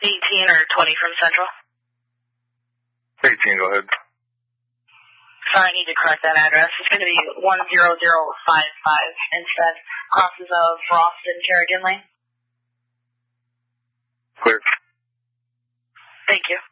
18 or 20 from Central. 18, go ahead. Sorry, I need to correct that address. It's going to be 10055 instead. Crosses of Frost and Kerrigan Lane. Clear. Thank you.